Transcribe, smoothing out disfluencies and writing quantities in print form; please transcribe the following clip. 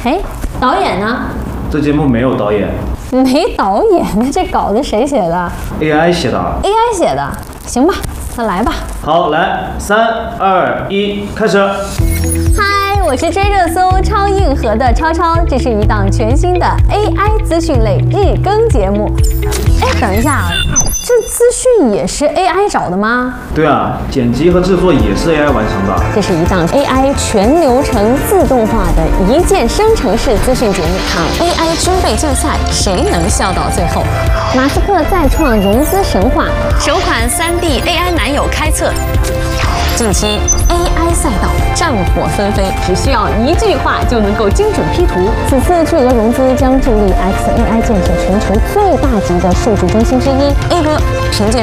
哎，导演呢？ 这节目没有导演。 没导演，那这稿子谁写的 ？AI 写的。 AI 写的，行吧，那来吧。 好，来，3、2、1，开始。 嗨，我是追热搜超硬核的超超，这是一档全新的 AI 资讯类日更节目。哎，等一下，这资讯也是 AI 找的吗？ 对啊，剪辑和制作也是 AI 完成的。 这是一档 AI 全流程自动化的一键生成式资讯节目，看 AI 军备竞赛，谁能笑到最后？马斯克再创融资神话，首款3D AI 男友开测。近期 AI 赛道战火纷飞，只需要一句话就能够精准 P 图。此次巨额融资将助力 XAI 建设全球最大级的数据中心之一。A 哥凭借